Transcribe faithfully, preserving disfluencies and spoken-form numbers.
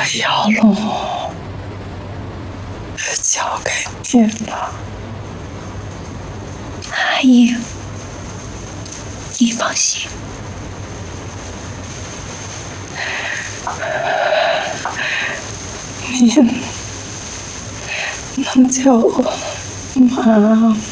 药龙交给你了。 阿姨，你放心。 你能叫我妈吗？